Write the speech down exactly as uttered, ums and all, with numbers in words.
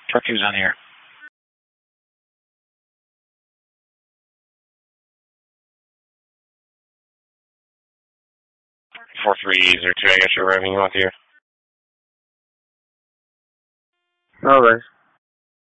Truck is on the air. four three zero two, I got your arriving. You want the air? All right.